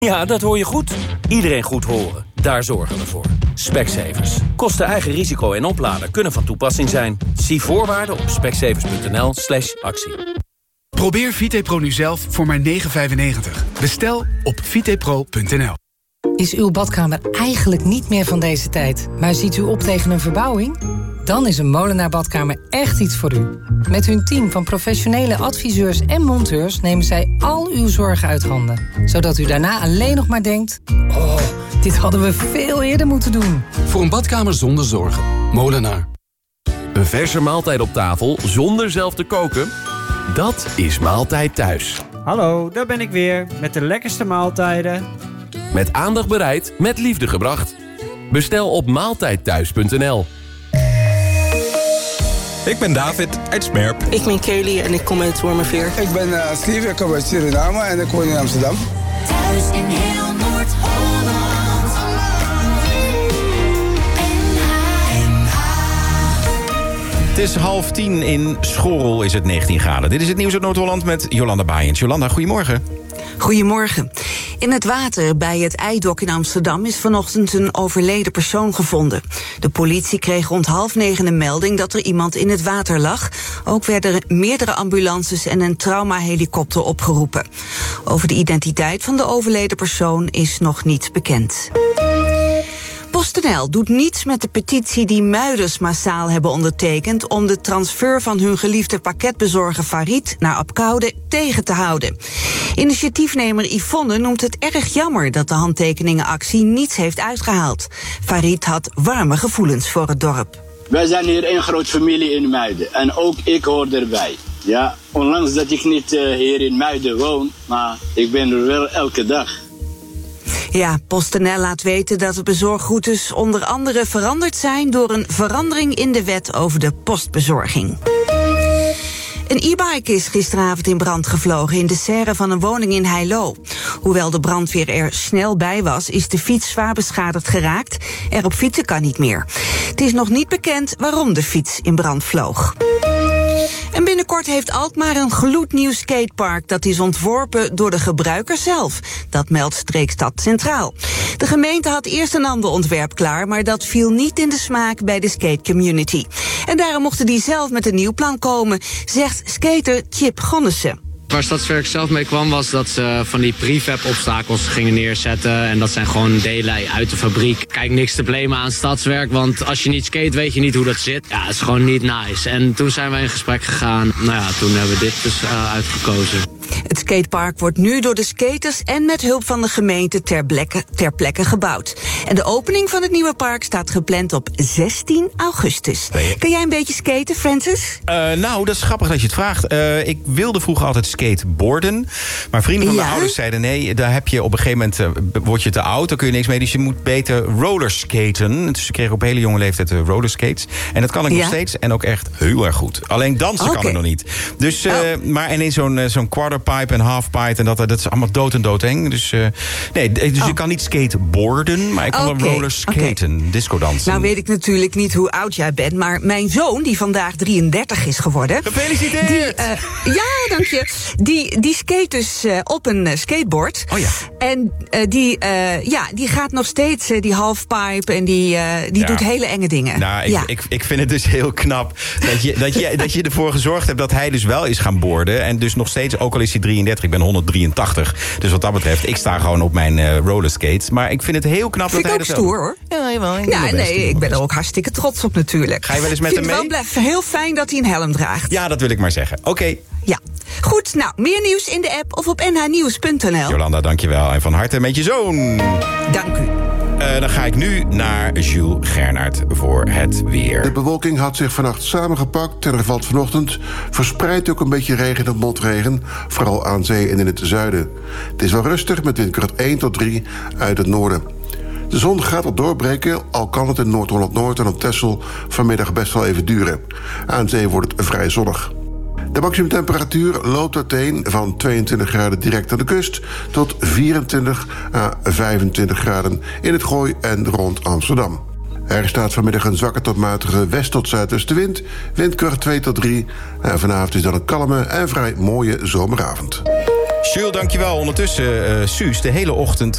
Ja, dat hoor je goed. Iedereen goed horen. Daar zorgen we voor. Specsavers. Kosten eigen risico en opladen kunnen van toepassing zijn. Zie voorwaarden op specsavers.nl/actie. Probeer VitePro nu zelf voor maar €9,95. Bestel op vitepro.nl. Is uw badkamer eigenlijk niet meer van deze tijd, maar ziet u op tegen een verbouwing? Dan is een Molenaar badkamer echt iets voor u. Met hun team van professionele adviseurs en monteurs nemen zij al uw zorgen uit handen. Zodat u daarna alleen nog maar denkt: oh, dit hadden we veel eerder moeten doen. Voor een badkamer zonder zorgen. Molenaar. Een verse maaltijd op tafel zonder zelf te koken? Dat is Maaltijd Thuis. Hallo, daar ben ik weer met de lekkerste maaltijden. Met aandacht bereid, met liefde gebracht. Bestel op maaltijdthuis.nl. Ik ben David uit Smerp. Ik ben Kelly en ik kom uit Wormerveer. Ik ben Steve, ik kom uit Suriname en ik woon in Amsterdam. Thuis in heel Noord-Holland. Het is 9:30 in Schorrel, is het 19 graden. Dit is het nieuws uit Noord-Holland met Jolanda Baaiens. Jolanda, goedemorgen. Goedemorgen. In het water bij het IJdok in Amsterdam is vanochtend een overleden persoon gevonden. De politie kreeg rond 8:30 een melding dat er iemand in het water lag. Ook werden er meerdere ambulances en een traumahelikopter opgeroepen. Over de identiteit van de overleden persoon is nog niets bekend. PostNL doet niets met de petitie die Muiders massaal hebben ondertekend om de transfer van hun geliefde pakketbezorger Farid naar Apkoude tegen te houden. Initiatiefnemer Yvonne noemt het erg jammer dat de handtekeningenactie niets heeft uitgehaald. Farid had warme gevoelens voor het dorp. Wij zijn hier één grote familie in Muiden en ook ik hoor erbij. Ja, ondanks dat ik niet hier in Muiden woon, maar ik ben er wel elke dag. Ja, PostNL laat weten dat de bezorgroutes onder andere veranderd zijn door een verandering in de wet over de postbezorging. Een e-bike is gisteravond in brand gevlogen in de serre van een woning in Heilo. Hoewel de brandweer er snel bij was, is de fiets zwaar beschadigd geraakt. Erop fietsen kan niet meer. Het is nog niet bekend waarom de fiets in brand vloog. En binnenkort heeft Alkmaar een gloednieuw skatepark dat is ontworpen door de gebruiker zelf. Dat meldt Streekstad Centraal. De gemeente had eerst een ander ontwerp klaar, maar dat viel niet in de smaak bij de skatecommunity. En daarom mochten die zelf met een nieuw plan komen, zegt skater Chip Gonnissen. Waar Stadswerk zelf mee kwam was dat ze van die prefab-obstakels gingen neerzetten. En dat zijn gewoon delen uit de fabriek. Kijk, niks te blamen aan Stadswerk, want als je niet skate weet je niet hoe dat zit. Ja, het is gewoon niet nice. En toen zijn wij in gesprek gegaan. Nou ja, toen hebben we dit dus uitgekozen. Het skatepark wordt nu door de skaters en met hulp van de gemeente ter plekke gebouwd. En de opening van het nieuwe park staat gepland op 16 augustus. Kan jij een beetje skaten, Francis? Nou, dat is grappig dat je het vraagt. Ik wilde vroeger altijd skateboarden. Maar vrienden van mijn ouders zeiden nee, daar heb je op een gegeven moment word je te oud, dan kun je niks mee. Dus je moet beter rollerskaten. Dus ik kreeg op hele jonge leeftijd rollerskates. En dat kan ik nog steeds en ook echt heel erg goed. Alleen dansen kan ik nog niet. Dus, maar en in zo'n quarterpipe en halfpipe en dat is allemaal doodeng. Dus je kan niet skateboarden, maar ik kan wel rollerskaten, discodansen. Nou weet ik natuurlijk niet hoe oud jij bent, maar mijn zoon, die vandaag 33 is geworden. Gefeliciteerd! Ja, dank je. Die skate dus op een skateboard. Oh ja. En die gaat nog steeds die halfpipe en die doet hele enge dingen. Nou, ik vind het dus heel knap dat je ervoor gezorgd hebt dat hij dus wel is gaan boarden. En dus nog steeds, ook al is hij 33, ik ben 183. Dus wat dat betreft, ik sta gewoon op mijn rollerskates. Maar ik vind het heel knap dat hij dat... Vind ik ook stoer, hoor. Ja, jawel. Ik ben er ook hartstikke trots op natuurlijk. Ga je wel eens met hem mee? Ik vind het wel heel fijn dat hij een helm draagt. Ja, dat wil ik maar zeggen. Oké. Ja. Goed, nou, meer nieuws in de app of op nhnieuws.nl. Jolanda, dankjewel. En van harte met je zoon. Dank u. Dan ga ik nu naar Jules Gernaert voor het weer. De bewolking had zich vannacht samengepakt en er valt vanochtend verspreid ook een beetje regen en motregen, vooral aan zee en in het zuiden. Het is wel rustig met windkracht 1 tot 3 uit het noorden. De zon gaat al doorbreken, al kan het in Noord-Holland-Noord en op Texel vanmiddag best wel even duren. Aan zee wordt het vrij zonnig. De maximumtemperatuur loopt uiteen van 22 graden direct aan de kust tot 24 à 25 graden in het Gooi en rond Amsterdam. Er staat vanmiddag een zwakke tot matige west- tot zuidoostenwind, windkracht 2 tot 3. En vanavond is dan een kalme en vrij mooie zomeravond. Jules, dankjewel. Ondertussen, Suus, de hele ochtend